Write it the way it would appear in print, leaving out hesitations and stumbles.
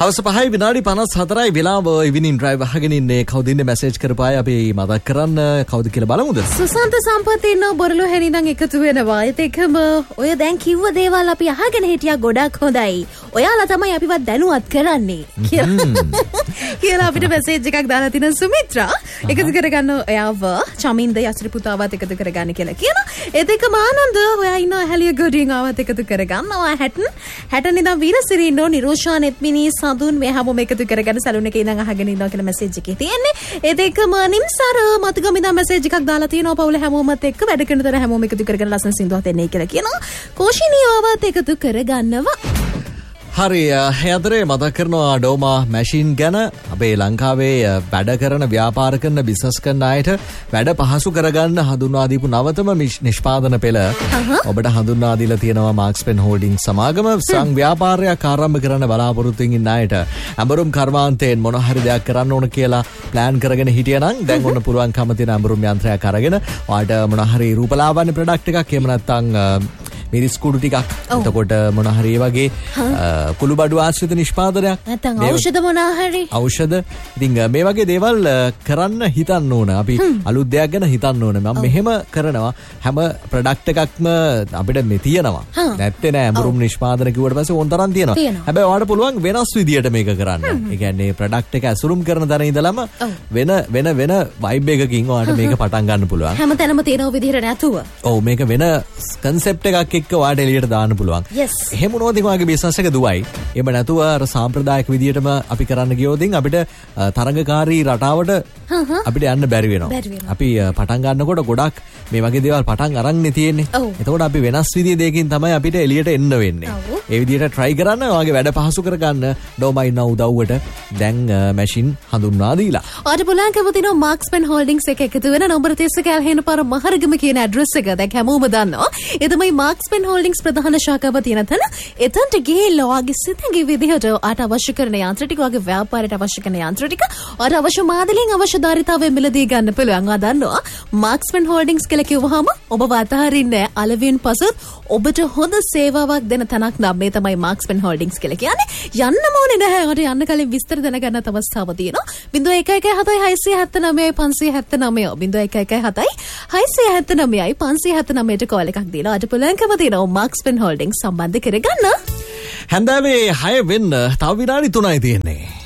හවස 5:54 වෙලාව ඉවිනින් ඩ්‍රයිව් අහගෙන ඉන්නේ කවුද ඉන්නේ මැසේජ් කරපාය අපි මතක් කරන්න කවුද කියලා බලමුද සුසන්ත සම්පත් ඉන්න බොරළු හැනින්නම් එකතු වෙනවා ඒත් එකම ඔය දැන් කිව්ව දේවල් අපි අහගෙන හිටියා ගොඩක් හොඳයි ඔයාලා තමයි අපිවත් දැනුවත් කරන්නේ කියලා අපිට මැසේජ් එකක් දාලා තින සුමිත්‍රා එකතු කරගන්න ඔයාව චමින්ද යස්රි පුතාවත් එකතු කරගන්න කියලා කියනවා ඒත් එකම ආනන්ද ඔයා ඉන්න හැලිය ගොඩින් ආවත් එකතු කරගන්නවා 60 ඉඳන් වීරසිරි ඉන්නෝ නිරෝෂා නෙත්මිනි සඳුන් මේ හැමෝම එකතු කරගෙන සැලුන් එකේ ඉඳන් අහගෙන ඉන්නවා කියලා මැසේජ් එකේ තියෙන්නේ ඒත් එකම නිම්සර මතකම ඉඳන් මැසේජ් එකක් දාලා තියෙනවා පවුල හැමෝමත් එක්ක වැඩ කරනතර හැමෝම එකතු කරගෙන ලස්සන සින්දුවක් දෙන්නේ කියලා කියනවා කෝෂිනියවවත් එකතු කරගන්නවා හරි හැදරේ මතක් කරනවා ඩෝමා මැෂින් ගැන අපේ ලංකාවේ වැඩ කරන ව්‍යාපාර කරන බිස්නස් කරන අයට වැඩ පහසු කරගන්න හඳුන්වා දීපු නවතම නිෂ්පාදන පෙළ ඔබට හඳුන්වා දීලා තියෙනවා මාක්ස් පෙන් හෝල්ඩින්ග් සමාගම ව්‍යාපාරයක් ආරම්භ කරන්න බලාපොරොත්තු වෙන අයට අඹරුම් කර්මාන්තයෙන් මොන හරි දෙයක් කරන්න ඕන කියලා ප්ලෑන් කරගෙන හිටියනම් දැන් ඔන්න පුළුවන්කම තියෙන අඹරුම් යන්ත්‍රයක් අරගෙන ඔයාලට මොන හරි රූපලාවන්‍ය ප්‍රොඩක්ට් එකක් එහෙම නැත්නම් මිරිස් කුඩු ටිකක් එතකොට මොන හරි වගේ කුළු බඩු ආශ්‍රිත නිෂ්පාදනයක් නැත්නම් ඖෂධ මොන හරි ඖෂධ ඉතින් මේ වගේ දේවල් කරන්න හිතන්න ඕන අපි අලුත් දෙයක් ගැන හිතන්න ඕන මම මෙහෙම කරනවා හැම ප්‍රොඩක්ට් එකක්ම අපිට මේ තියෙනවා නැත්තේ නෑ අඹරුම් නිෂ්පාදන කිව්වට පස්සේ ඕන තරම් තියෙනවා හැබැයි ඔයාලට පුළුවන් වෙනස් විදියට මේක කරන්න ඒ කියන්නේ ප්‍රොඩක්ට් එක ඇසුරුම් කරන තැන ඉඳලම වෙන වයිබ් එකකින් ඔයාලට මේක පටන් ගන්න පුළුවන් හැමතැනම තියෙන විදිහට නැතුව ඔව් මේක වෙන කන්සෙප්ට් එකක් එක්ක ඔයාලට එළියට දාන්න පුළුවන්. එහෙම වුණොත් ඔයාගේ බිස්නස් එක දුවයි. එහෙම නැතුව අර සාම්ප්‍රදායික විදියටම අපි කරන්න ගියොත් අපිට තරඟකාරී රටාවට අපිට යන්න බැරි වෙනවා. අපි පටන් ගන්නකොට ගොඩක් මේ වගේ දේවල් පටන් අරන්නේ තියෙන්නේ. එතකොට අපි වෙනස් විදිය දෙකකින් තමයි අපිට එළියට එන්න වෙන්නේ. ඒ විදියට try කරන්න ඔයාගේ වැඩ පහසු කරගන්න ඩෝමයි නව උදව්වට දැන් මැෂින් හඳුන්වා දීලා. ඔයාලට පුළුවන්කම තියෙනවා මාක්ස් පෙන් හෝල්ඩින්ග්ස් එක එකතු වෙන නම්බර 30 කැලහේන පාර මහරගම කියන ඇඩ්‍රස් එක දැන් හැමෝම දන්නවා. ඒ තමයි මාක්ස් පෙන් හෝල්ඩින්ග්ස් ප්‍රධාන ශාඛාව තියෙන තැන. එතනට ගිහිල්ලා ඔයාගේ සිතගේ විදිහට ඔයාට අවශ්‍ය කරන යන්ත්‍ර ටික ඔයාගේ ව්‍යාපාරයට අවශ්‍ය කරන යන්ත්‍ර ටික ඔයාට අවශ්‍ය මාදලින් අවශ්‍ය ධාරිතාවයෙන් මිලදී ගන්න පුළුවන්. ඔයා දන්නවා මාක්ස් පෙන් හෝල්ඩින්ග්ස් කියලා කිව්වහම ඔබ වතහරින්නේ අලවින් පසුත් ඔබට හොඳ සේවාවක් දෙන තැනක් නම් මේ තමයි මාක්ස් පෙන් හෝල්ඩින්ග්ස් කියලා කියන්නේ. යන්නම ඕනේ නැහැ. ඔයාට යන්න කලින් විස්තර දැනගන්නත් අවස්ථාව තියෙනවා. 0117 කෝල් එකක් දීලා ඔයාට පුළුවන්කම තියෙනවා මාක්ස් පෙන් හෝල්ඩින්ග්ස් සම්බන්ධ කරගන්න. හැන්දෑවේ 6 වෙන්න තව විනාඩි 3යි තියෙන්නේ.